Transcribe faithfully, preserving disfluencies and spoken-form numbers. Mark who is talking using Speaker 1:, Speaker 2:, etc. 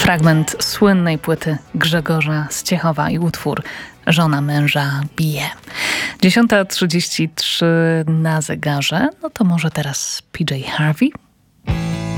Speaker 1: Fragment słynnej płyty Grzegorza Zciechowa i utwór Żona męża bije. dziesiąta trzydzieści trzy na zegarze. No to może teraz P J Harvey.